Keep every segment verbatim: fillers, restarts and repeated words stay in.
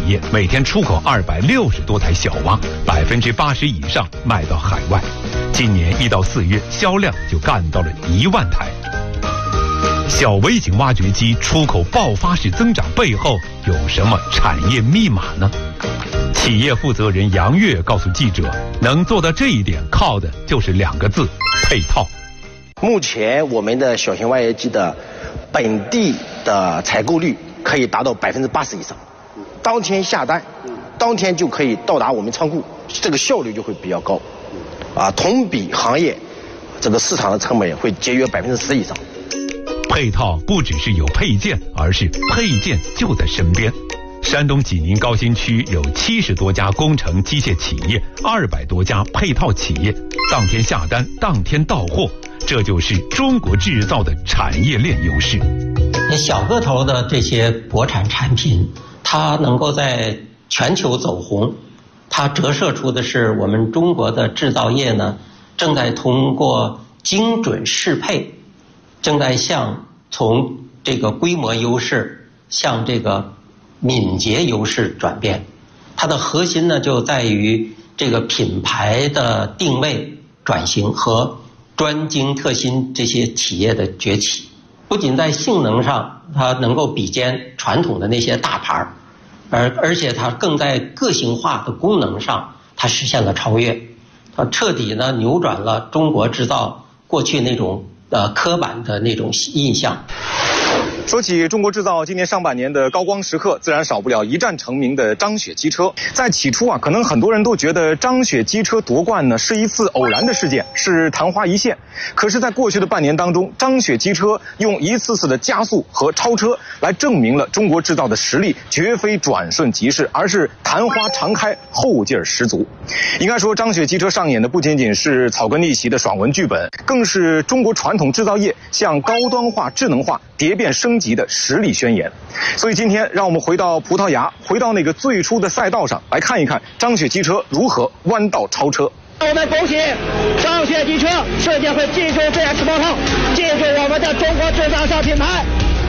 业每天出口二百六十多台小蛙，百分之八十以上卖到海外。今年一到四月，销量就干到了一万台。小微型挖掘机出口爆发式增长背后有什么产业密码呢？企业负责人杨越告诉记者，能做到这一点，靠的就是两个字：配套。 目前我们的小型挖掘机的本地的采购率可以达到百分之八十以上，当天下单，当天就可以到达我们仓库，这个效率就会比较高，啊，同比行业这个市场的成本会节约百分之十以上。 配套不只是有配件，而是配件就在身边。山东济宁高新区有七十多家工程机械企业，二百多家配套企业，当天下单，当天到货，这就是中国制造的产业链优势。 小个头的这些国产产品，它能够在全球走红，它折射出的是我们中国的制造业呢，正在通过精准适配，正在向从这个规模优势向这个敏捷优势转变。它的核心呢就在于这个品牌的定位转型和专精特新这些企业的崛起。不仅在性能上它能够比肩传统的那些大牌，而而且它更在个性化的功能上它实现了超越，它彻底呢扭转了中国制造过去那种呃刻板的那种印象。 说起中国制造今年上半年的高光时刻，自然少不了一战成名的张雪机车。在起初啊，可能很多人都觉得张雪机车夺冠呢是一次偶然的事件，是昙花一现。可是在过去的半年当中，张雪机车用一次次的加速和超车来证明了中国制造的实力绝非转瞬即逝，而是昙花常开，后劲儿十足。应该说，张雪机车上演的不仅仅是草根逆袭的爽文剧本，更是中国传统制造业向高端化、智能化蝶变升级的实力宣言。所以今天让我们回到葡萄牙，回到那个最初的赛道上来看一看张雪机车如何弯道超车。 我们恭喜张雪机车瞬间会进入这辆直播套，进入我们的中国制造商品牌。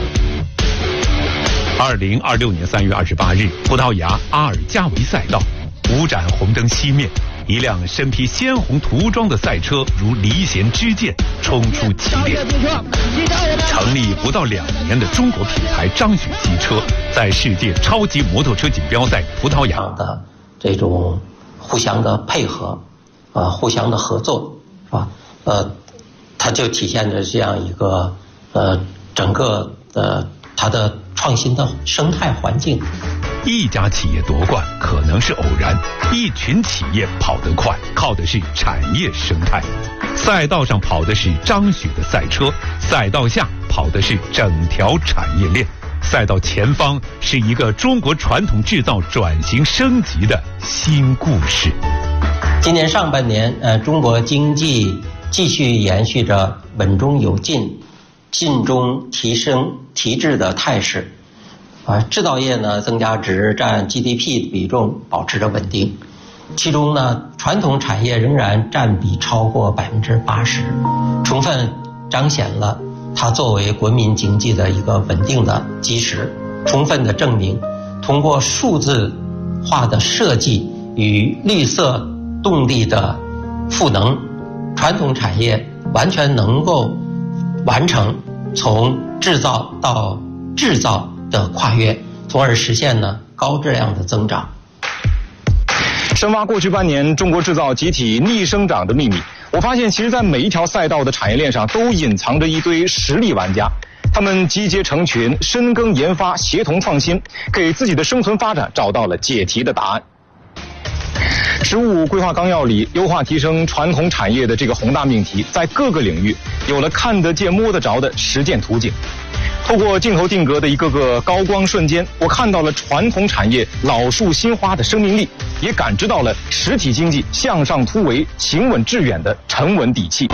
二零二六年三月二十八日，葡萄牙阿尔加维赛道，五盏红灯熄灭，一辆身披鲜红涂装的赛车如离弦之箭冲出起点。成立不到两年的中国品牌张雪机车，在世界超级摩托车锦标赛葡萄牙的这种互相的配合，呃，互相的合作，是吧？呃，它就体现着这样一个呃整个的它的创新的生态环境。 一家企业夺冠可能是偶然，一群企业跑得快，靠的是产业生态。赛道上跑的是张雪的赛车，赛道下跑的是整条产业链，赛道前方是一个中国传统制造转型升级的新故事。 今年上半年，呃，中国经济继续延续着稳中有进、进中提升提质的态势。啊，制造业呢增加值占 G D P 的比重保持着稳定，其中呢传统产业仍然占比超过百分之八十，充分彰显了它作为国民经济的一个稳定的基石，充分的证明通过数字化的设计与绿色动力的赋能，传统产业完全能够完成从制造到制造的跨越，从而实现呢高质量的增长。 深挖过去半年中国制造集体逆生长的秘密，我发现其实在每一条赛道的产业链上都隐藏着一堆实力玩家，他们集结成群，深耕研发，协同创新，给自己的生存发展找到了解题的答案。十五规划纲要里优化提升传统产业的这个宏大命题，在各个领域有了看得见摸得着的实践途径。透过镜头定格的一个个高光瞬间，我看到了传统产业老树新花的生命力，也感知到了实体经济向上突围、行稳致远的沉稳底气。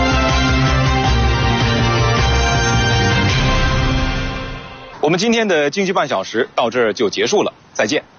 我们今天的经济半小时到这儿就结束了，再见。